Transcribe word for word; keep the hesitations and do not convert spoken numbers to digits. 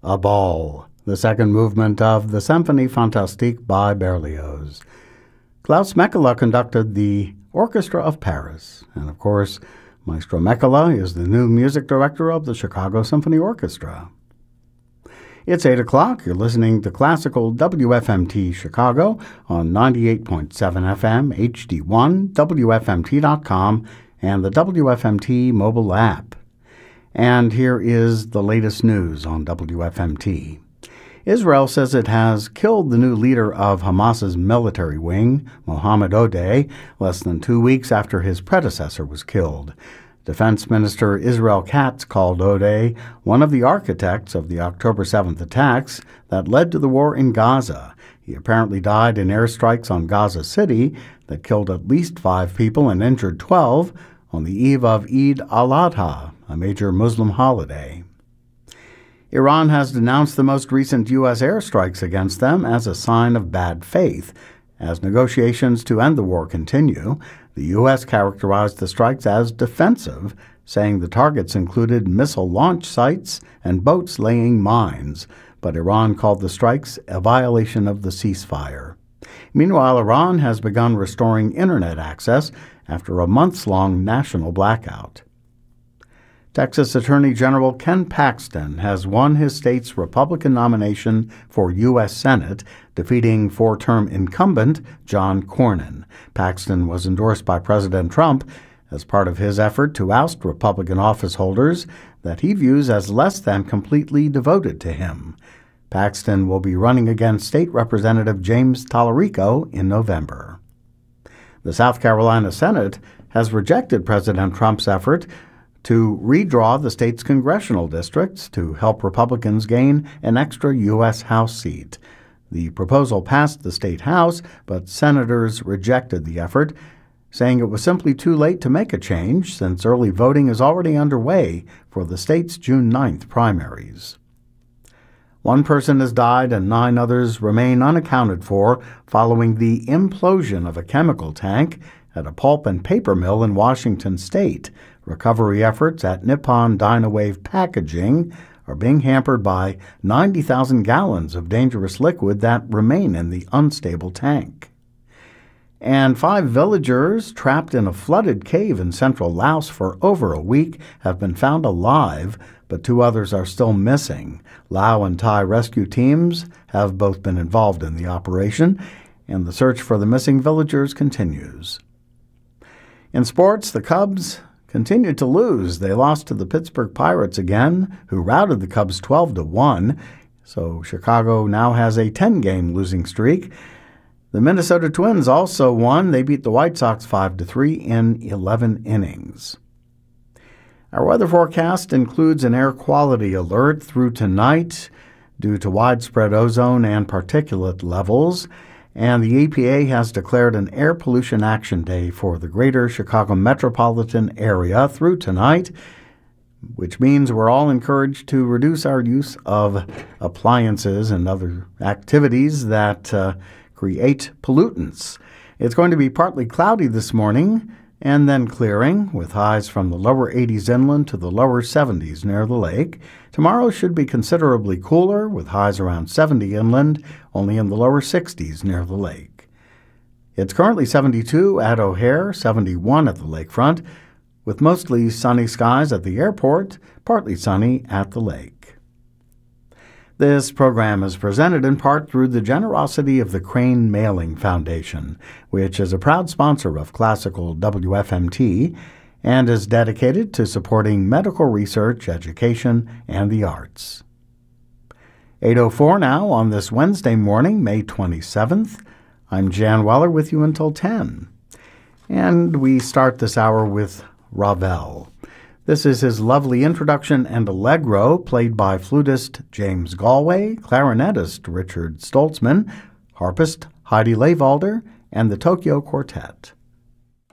A Ball, the second movement of the Symphonie Fantastique by Berlioz. Klaus Mekela conducted the Orchestra of Paris, and of course, Maestro Mekela is the new music director of the Chicago Symphony Orchestra. It's eight o'clock. You're listening to Classical W F M T Chicago on ninety-eight point seven F M, H D one, W F M T dot com, and the W F M T mobile app. And here is the latest news on W F M T. Israel says it has killed the new leader of Hamas's military wing, Mohammed Odeh, less than two weeks after his predecessor was killed. Defense Minister Israel Katz called Odeh one of the architects of the October seventh attacks that led to the war in Gaza. He apparently died in airstrikes on Gaza City that killed at least five people and injured twelve on the eve of Eid al-Adha, a major Muslim holiday. Iran has denounced the most recent U S airstrikes against them as a sign of bad faith. As negotiations to end the war continue, the U S characterized the strikes as defensive, saying the targets included missile launch sites and boats laying mines, but Iran called the strikes a violation of the ceasefire. Meanwhile, Iran has begun restoring internet access after a months-long national blackout. Texas Attorney General Ken Paxton has won his state's Republican nomination for U S Senate, defeating four-term incumbent John Cornyn. Paxton was endorsed by President Trump as part of his effort to oust Republican office holders that he views as less than completely devoted to him. Paxton will be running against State Representative James Tallarico in November. The South Carolina Senate has rejected President Trump's effort to redraw the state's congressional districts to help Republicans gain an extra U S House seat. The proposal passed the state House, but senators rejected the effort, saying it was simply too late to make a change since early voting is already underway for the state's June ninth primaries. One person has died and nine others remain unaccounted for following the implosion of a chemical tank at a pulp and paper mill in Washington state. Recovery efforts at Nippon Dynawave Packaging are being hampered by ninety thousand gallons of dangerous liquid that remain in the unstable tank. And five villagers trapped in a flooded cave in central Laos for over a week have been found alive, but two others are still missing. Lao and Thai rescue teams have both been involved in the operation, and the search for the missing villagers continues. In sports, the Cubs continued to lose. They lost to the Pittsburgh Pirates again, who routed the Cubs twelve to one. So Chicago now has a ten-game losing streak. The Minnesota Twins also won. They beat the White Sox five to three in eleven innings. Our weather forecast includes an air quality alert through tonight due to widespread ozone and particulate levels. And the E P A has declared an Air Pollution Action Day for the greater Chicago metropolitan area through tonight, which means we're all encouraged to reduce our use of appliances and other activities that uh, create pollutants. It's going to be partly cloudy this morning and then clearing, with highs from the lower eighties inland to the lower seventies near the lake. Tomorrow should be considerably cooler, with highs around seventy inland, only in the lower sixties near the lake. It's currently seventy-two at O'Hare, seventy-one at the lakefront, with mostly sunny skies at the airport, partly sunny at the lake. This program is presented in part through the generosity of the Crane Mailing Foundation, which is a proud sponsor of Classical W F M T and is dedicated to supporting medical research, education, and the arts. eight oh four now on this Wednesday morning, May twenty-seventh. I'm Jan Weller with you until ten. And we start this hour with Ravel. This is his lovely introduction and allegro, played by flutist James Galway, clarinetist Richard Stoltzman, harpist Heidi Leyvalder, and the Tokyo Quartet.